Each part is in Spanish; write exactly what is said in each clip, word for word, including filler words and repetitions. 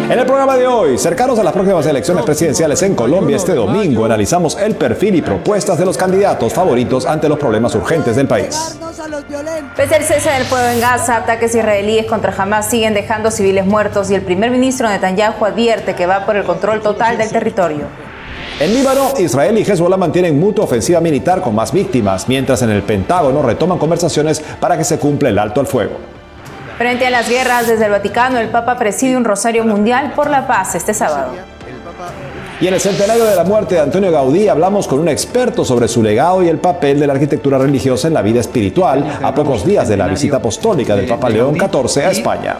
En el programa de hoy, cercanos a las próximas elecciones presidenciales en Colombia este domingo, analizamos el perfil y propuestas de los candidatos favoritos ante los problemas urgentes del país. Pese al cese del fuego en Gaza, ataques israelíes contra Hamas siguen dejando civiles muertos y el primer ministro Netanyahu advierte que va por el control total del territorio. En Líbano, Israel y Hezbollah mantienen mutua ofensiva militar con más víctimas, mientras en el Pentágono retoman conversaciones para que se cumpla el alto al fuego. Frente a las guerras, desde el Vaticano, el Papa preside un rosario mundial por la paz este sábado. Y en el centenario de la muerte de Antonio Gaudí hablamos con un experto sobre su legado y el papel de la arquitectura religiosa en la vida espiritual a pocos días de la visita apostólica del Papa León catorce a España.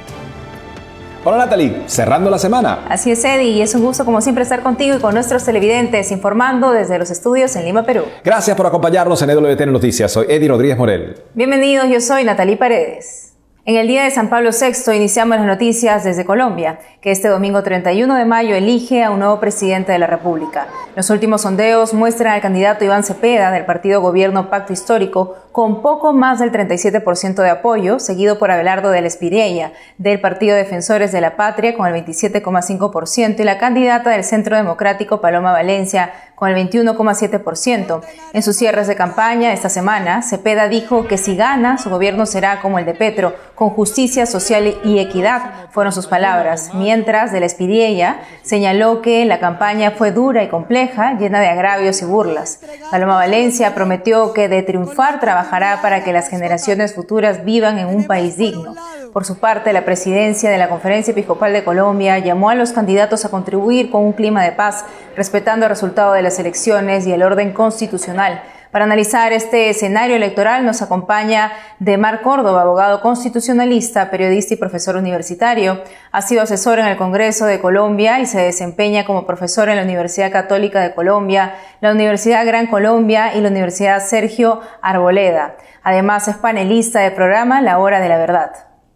Hola Natalie, cerrando la semana. Así es, Eddie, y es un gusto como siempre estar contigo y con nuestros televidentes informando desde los estudios en Lima, Perú. Gracias por acompañarnos en E W T N Noticias. Soy Eddie Rodríguez Morel. Bienvenidos, yo soy Natalie Paredes. En el día de San Pablo sexto iniciamos las noticias desde Colombia, que este domingo treinta y uno de mayo elige a un nuevo presidente de la República. Los últimos sondeos muestran al candidato Iván Cepeda del partido Gobierno Pacto Histórico con poco más del treinta y siete por ciento de apoyo, seguido por Abelardo del Espiriella del Partido Defensores de la Patria con el veintisiete coma cinco por ciento y la candidata del Centro Democrático Paloma Valencia con el veintiuno coma siete por ciento. En sus cierres de campaña esta semana, Cepeda dijo que si gana, su gobierno será como el de Petro, con justicia social y equidad, fueron sus palabras. Mientras, del Espiriella señaló que la campaña fue dura y compleja, llena de agravios y burlas. Paloma Valencia prometió que de triunfar trabajará para que las generaciones futuras vivan en un país digno. Por su parte, la presidencia de la Conferencia Episcopal de Colombia llamó a los candidatos a contribuir con un clima de paz, respetando el resultado de las elecciones y el orden constitucional. Para analizar este escenario electoral nos acompaña Demar Córdoba, abogado constitucionalista, periodista y profesor universitario. Ha sido asesor en el Congreso de Colombia y se desempeña como profesor en la Universidad Católica de Colombia, la Universidad Gran Colombia y la Universidad Sergio Arboleda. Además es panelista del programa La Hora de la Verdad.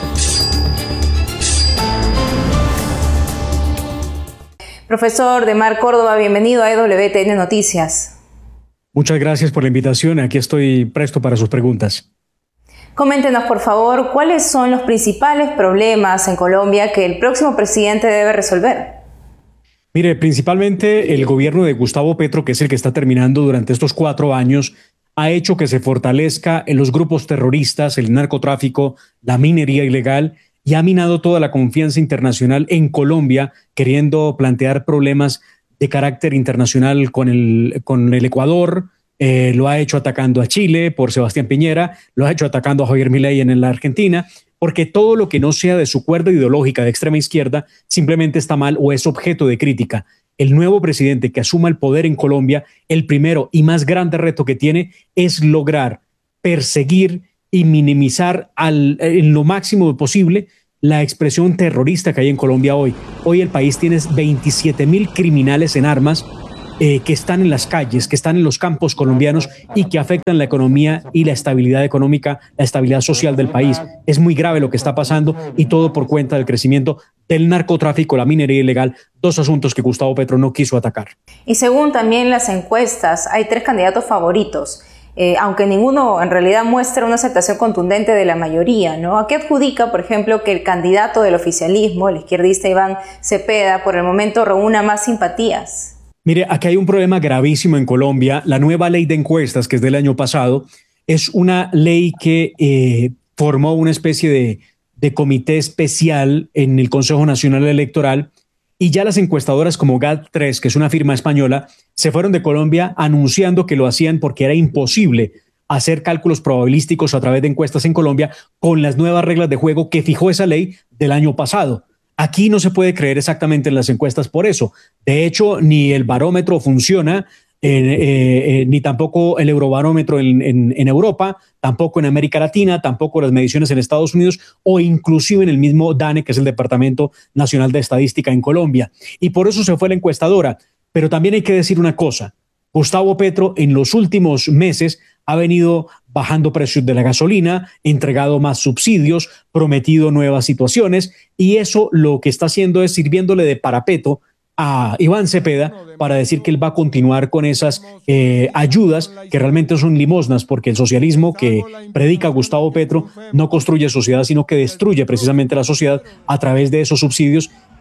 Profesor Demar Córdoba, bienvenido a E W T N Noticias. Muchas gracias por la invitación. Aquí estoy presto para sus preguntas. Coméntenos, por favor, cuáles son los principales problemas en Colombia que el próximo presidente debe resolver. Mire, principalmente el gobierno de Gustavo Petro, que es el que está terminando durante estos cuatro años, ha hecho que se fortalezca en los grupos terroristas, el narcotráfico, la minería ilegal, y ha minado toda la confianza internacional en Colombia, queriendo plantear problemas de carácter internacional con el, con el Ecuador. Eh, lo ha hecho atacando a Chile por Sebastián Piñera, lo ha hecho atacando a Javier Milei en, en la Argentina, porque todo lo que no sea de su cuerda ideológica de extrema izquierda simplemente está mal o es objeto de crítica. El nuevo presidente que asuma el poder en Colombia, el primero y más grande reto que tiene es lograr perseguir y minimizar al, en lo máximo posible la expresión terrorista que hay en Colombia hoy. Hoy el país tiene veintisiete mil criminales en armas eh, que están en las calles, que están en los campos colombianos y que afectan la economía y la estabilidad económica, la estabilidad social del país. Es muy grave lo que está pasando y todo por cuenta del crecimiento del narcotráfico, la minería ilegal, dos asuntos que Gustavo Petro no quiso atacar. Y según también las encuestas, hay tres candidatos favoritos. Eh, aunque ninguno en realidad muestra una aceptación contundente de la mayoría, ¿no? ¿A qué adjudica, por ejemplo, que el candidato del oficialismo, el izquierdista Iván Cepeda, por el momento reúna más simpatías? Mire, aquí hay un problema gravísimo en Colombia. La nueva ley de encuestas, que es del año pasado, es una ley que eh, formó una especie de, de comité especial en el Consejo Nacional Electoral. Y ya las encuestadoras como G A D tres, que es una firma española, se fueron de Colombia anunciando que lo hacían porque era imposible hacer cálculos probabilísticos a través de encuestas en Colombia con las nuevas reglas de juego que fijó esa ley del año pasado. Aquí no se puede creer exactamente en las encuestas por eso. De hecho, ni el barómetro funciona, eh, eh, eh, ni tampoco el eurobarómetro en, en, en Europa, tampoco en América Latina, tampoco las mediciones en Estados Unidos o inclusive en el mismo DANE, que es el Departamento Nacional de Estadística en Colombia. Y por eso se fue la encuestadora. Pero también hay que decir una cosa. Gustavo Petro en los últimos meses ha venido bajando precios de la gasolina, entregado más subsidios, prometido nuevas situaciones y eso lo que está haciendo es sirviéndole de parapeto a Iván Cepeda para decir que él va a continuar con esas eh, ayudas que realmente son limosnas, porque el socialismo que predica Gustavo Petro no construye sociedad, sino que destruye precisamente la sociedad a través de esos subsidios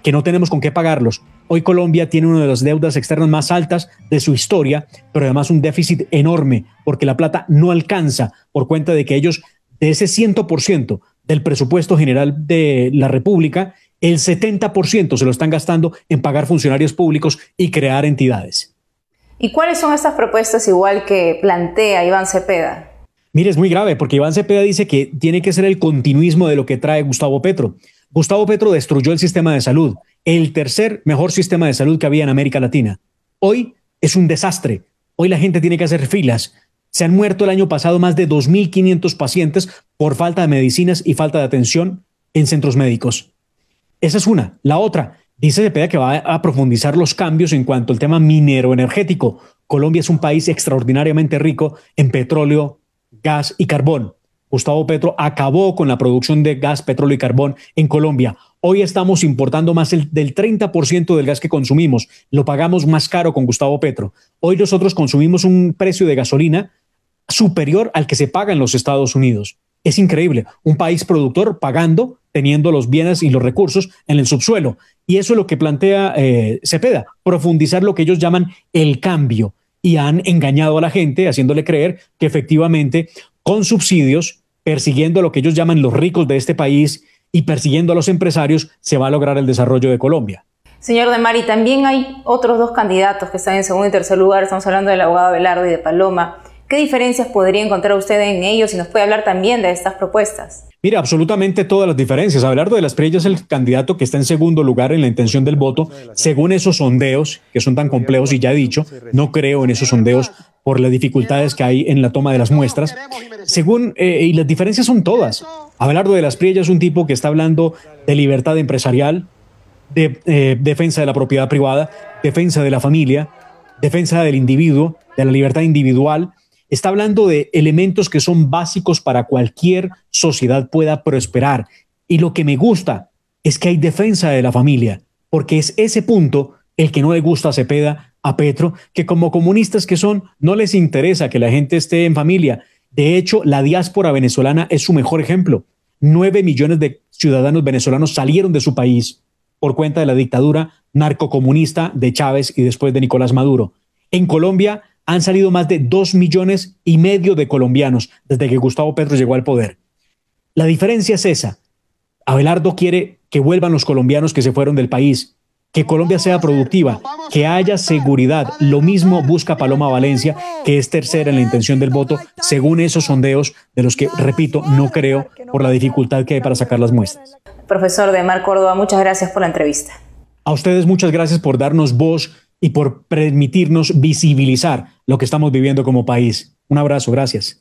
que no tenemos con qué pagarlos. Hoy Colombia tiene una de las deudas externas más altas de su historia, pero además un déficit enorme porque la plata no alcanza por cuenta de que ellos, de ese cien por ciento del presupuesto general de la República, el setenta por ciento se lo están gastando en pagar funcionarios públicos y crear entidades. ¿Y cuáles son estas propuestas igual que plantea Iván Cepeda? Mire, es muy grave porque Iván Cepeda dice que tiene que ser el continuismo de lo que trae Gustavo Petro. Gustavo Petro destruyó el sistema de salud, el tercer mejor sistema de salud que había en América Latina. Hoy es un desastre. Hoy la gente tiene que hacer filas. Se han muerto el año pasado más de dos mil quinientos pacientes por falta de medicinas y falta de atención en centros médicos. Esa es una. La otra, dice Cepeda que va a profundizar los cambios en cuanto al tema minero energético. Colombia es un país extraordinariamente rico en petróleo, gas y carbón. Gustavo Petro acabó con la producción de gas, petróleo y carbón en Colombia. Hoy estamos importando más el, del treinta por ciento del gas que consumimos. Lo pagamos más caro con Gustavo Petro. Hoy nosotros consumimos un precio de gasolina superior al que se paga en los Estados Unidos. Es increíble. Un país productor pagando, teniendo los bienes y los recursos en el subsuelo. Y eso es lo que plantea eh, Cepeda, profundizar lo que ellos llaman el cambio. Y han engañado a la gente haciéndole creer que efectivamente con subsidios, persiguiendo a lo que ellos llaman los ricos de este país y persiguiendo a los empresarios, se va a lograr el desarrollo de Colombia. Señor De Mari, también hay otros dos candidatos que están en segundo y tercer lugar. Estamos hablando del abogado Abelardo y de Paloma. ¿Qué diferencias podría encontrar usted en ellos? Y nos puede hablar también de estas propuestas. Mira, absolutamente todas las diferencias. Abelardo de las Prellas es el candidato que está en segundo lugar en la intención del voto, según esos sondeos, que son tan complejos y ya he dicho, no creo en esos sondeos por las dificultades que hay en la toma de las muestras. Según, eh, y las diferencias son todas. Abelardo de las Prellas es un tipo que está hablando de libertad empresarial, de eh, defensa de la propiedad privada, defensa de la familia, defensa del individuo, de la libertad individual. Está hablando de elementos que son básicos para cualquier sociedad pueda prosperar. Y lo que me gusta es que hay defensa de la familia, porque es ese punto el que no le gusta a Cepeda, a Petro, que como comunistas que son, no les interesa que la gente esté en familia. De hecho, la diáspora venezolana es su mejor ejemplo. Nueve millones de ciudadanos venezolanos salieron de su país por cuenta de la dictadura narcocomunista de Chávez y después de Nicolás Maduro. En Colombia han salido más de dos millones y medio de colombianos desde que Gustavo Petro llegó al poder. La diferencia es esa. Abelardo quiere que vuelvan los colombianos que se fueron del país, que Colombia sea productiva, que haya seguridad. Lo mismo busca Paloma Valencia, que es tercera en la intención del voto, según esos sondeos de los que, repito, no creo por la dificultad que hay para sacar las muestras. Profesor Demar Córdoba, muchas gracias por la entrevista. A ustedes muchas gracias por darnos voz y por permitirnos visibilizar lo que estamos viviendo como país. Un abrazo, gracias.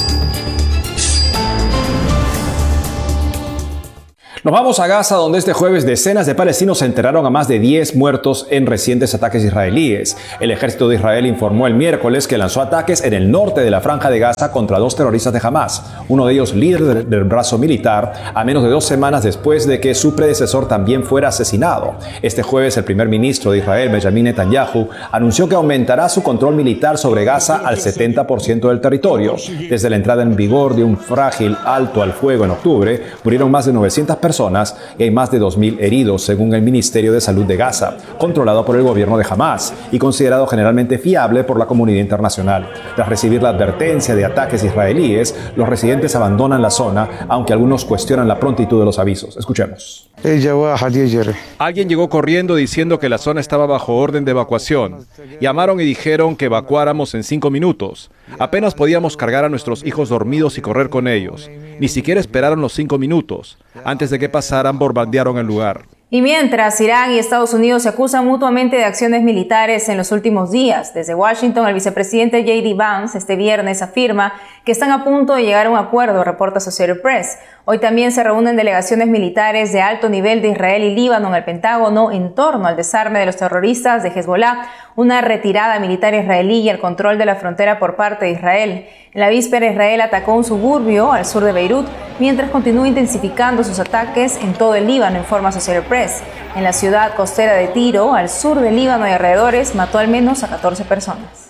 Nos vamos a Gaza, donde este jueves decenas de palestinos se enteraron a más de diez muertos en recientes ataques israelíes. El ejército de Israel informó el miércoles que lanzó ataques en el norte de la Franja de Gaza contra dos terroristas de Hamas, uno de ellos líder del brazo militar, a menos de dos semanas después de que su predecesor también fuera asesinado. Este jueves, el primer ministro de Israel, Benjamin Netanyahu, anunció que aumentará su control militar sobre Gaza al setenta por ciento del territorio. Desde la entrada en vigor de un frágil alto al fuego en octubre, murieron más de novecientas personas personas y hay más de dos mil heridos, según el Ministerio de Salud de Gaza, controlado por el gobierno de Hamas y considerado generalmente fiable por la comunidad internacional. Tras recibir la advertencia de ataques israelíes, los residentes abandonan la zona, aunque algunos cuestionan la prontitud de los avisos. Escuchemos. Alguien llegó corriendo diciendo que la zona estaba bajo orden de evacuación. Llamaron y dijeron que evacuáramos en cinco minutos. Apenas podíamos cargar a nuestros hijos dormidos y correr con ellos. Ni siquiera esperaron los cinco minutos. Antes de que pasaran, bombardearon el lugar. Y mientras Irán y Estados Unidos se acusan mutuamente de acciones militares en los últimos días, desde Washington el vicepresidente J D Vance este viernes afirma que están a punto de llegar a un acuerdo, reporta Associated Press. Hoy también se reúnen delegaciones militares de alto nivel de Israel y Líbano en el Pentágono en torno al desarme de los terroristas de Hezbollah, una retirada militar israelí y el control de la frontera por parte de Israel. En la víspera, Israel atacó un suburbio al sur de Beirut, mientras continúa intensificando sus ataques en todo el Líbano, informa Associated Press. En la ciudad costera de Tiro, al sur del Líbano y alrededores, mató al menos a catorce personas.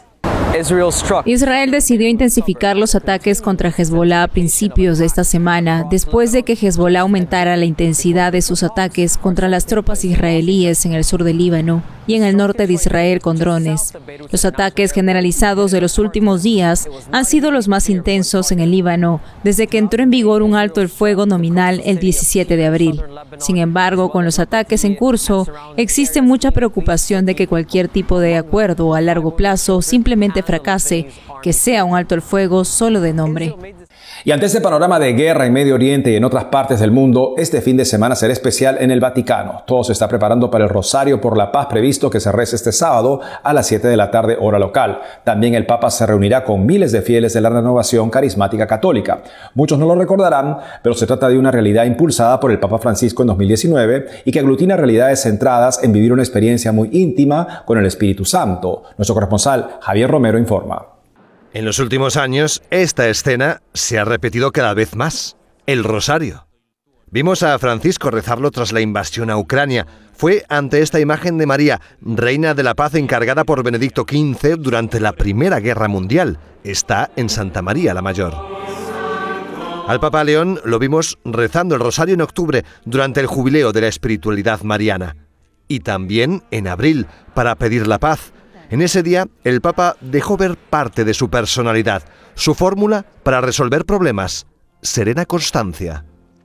Israel decidió intensificar los ataques contra Hezbollah a principios de esta semana, después de que Hezbollah aumentara la intensidad de sus ataques contra las tropas israelíes en el sur del Líbano y en el norte de Israel con drones. Los ataques generalizados de los últimos días han sido los más intensos en el Líbano desde que entró en vigor un alto el fuego nominal el diecisiete de abril. Sin embargo, con los ataques en curso, existe mucha preocupación de que cualquier tipo de acuerdo a largo plazo simplemente fracase, que sea un alto el fuego solo de nombre. Y ante este panorama de guerra en Medio Oriente y en otras partes del mundo, este fin de semana será especial en el Vaticano. Todo se está preparando para el Rosario por la Paz previsto que se rece este sábado a las siete de la tarde hora local. También el Papa se reunirá con miles de fieles de la Renovación Carismática Católica. Muchos no lo recordarán, pero se trata de una realidad impulsada por el Papa Francisco en dos mil diecinueve y que aglutina realidades centradas en vivir una experiencia muy íntima con el Espíritu Santo. Nuestro corresponsal Javier Romero informa. En los últimos años, esta escena se ha repetido cada vez más. El Rosario. Vimos a Francisco rezarlo tras la invasión a Ucrania. Fue ante esta imagen de María, Reina de la Paz encargada por Benedicto quince durante la Primera Guerra Mundial. Está en Santa María la Mayor. Al Papa León lo vimos rezando el Rosario en octubre durante el Jubileo de la Espiritualidad Mariana. Y también en abril, para pedir la paz. En ese día, el Papa dejó ver parte de su personalidad, su fórmula para resolver problemas: serena constancia.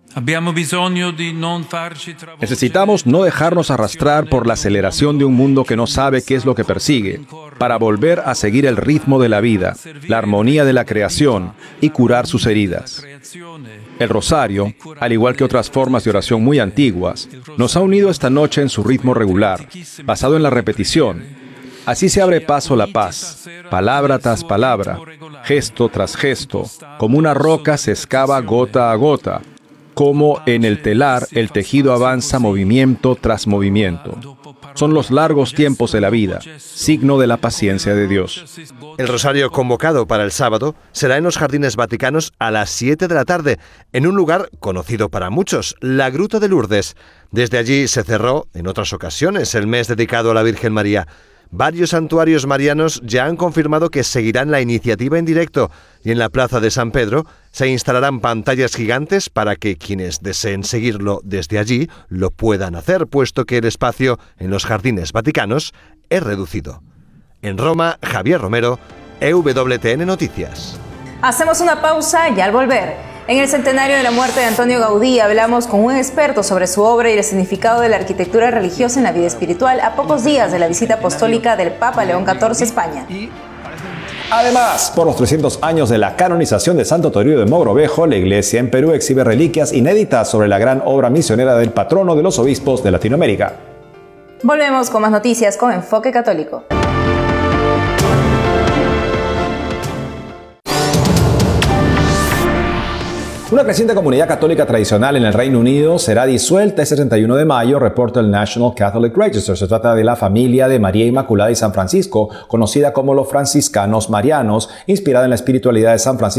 Necesitamos no dejarnos arrastrar por la aceleración de un mundo que no sabe qué es lo que persigue, para volver a seguir el ritmo de la vida, la armonía de la creación y curar sus heridas. El Rosario, al igual que otras formas de oración muy antiguas, nos ha unido esta noche en su ritmo regular, basado en la repetición. Así se abre paso la paz, palabra tras palabra, gesto tras gesto, como una roca se excava gota a gota, como en el telar el tejido avanza movimiento tras movimiento. Son los largos tiempos de la vida, signo de la paciencia de Dios. El Rosario convocado para el sábado será en los Jardines Vaticanos a las siete de la tarde, en un lugar conocido para muchos, la Gruta de Lourdes. Desde allí se cerró, en otras ocasiones, el mes dedicado a la Virgen María. Varios santuarios marianos ya han confirmado que seguirán la iniciativa en directo y en la Plaza de San Pedro se instalarán pantallas gigantes para que quienes deseen seguirlo desde allí lo puedan hacer, puesto que el espacio en los Jardines Vaticanos es reducido. En Roma, Javier Romero, E W T N Noticias. Hacemos una pausa y al volver, en el centenario de la muerte de Antonio Gaudí hablamos con un experto sobre su obra y el significado de la arquitectura religiosa en la vida espiritual a pocos días de la visita apostólica del Papa León catorce a España. Además, por los trescientos años de la canonización de Santo Toribio de Mogrovejo, la Iglesia en Perú exhibe reliquias inéditas sobre la gran obra misionera del patrono de los obispos de Latinoamérica. Volvemos con más noticias con Enfoque Católico. Una creciente comunidad católica tradicional en el Reino Unido será disuelta este treinta y uno de mayo, reporta el National Catholic Register. Se trata de la familia de María Inmaculada y San Francisco, conocida como los franciscanos marianos, inspirada en la espiritualidad de San Francisco